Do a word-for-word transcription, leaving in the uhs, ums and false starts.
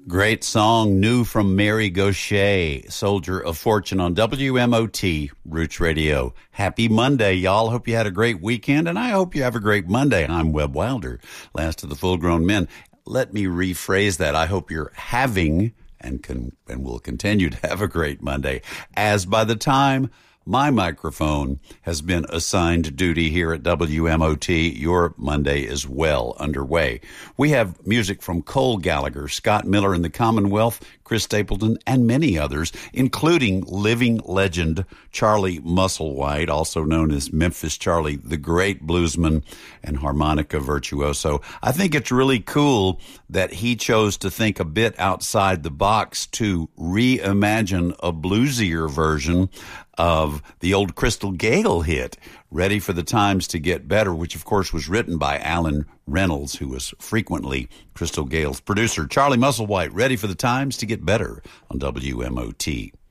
Great song, new from Mary Gauthier, Soldier of Fortune on W M O T, Roots Radio. Happy Monday, y'all. Hope you had a great weekend, and I hope you have a great Monday. I'm Webb Wilder, last of the full-grown men. Let me rephrase that. I hope you're having and can and will continue to have a great Monday, as by the time my microphone has been assigned duty here at W M O T, your Monday is well underway. We have music from Cole Gallagher, Scott Miller and the Commonwealth, Chris Stapleton, and many others, including living legend Charlie Musselwhite, also known as Memphis Charlie, the great bluesman and harmonica virtuoso. I think it's really cool that he chose to think a bit outside the box to reimagine a bluesier version of the old Crystal Gayle hit, Ready for the Times to Get Better, which of course was written by Alan Reynolds, who was frequently Crystal Gayle's producer. Charlie Musselwhite, Ready for the Times to Get Better on W M O T.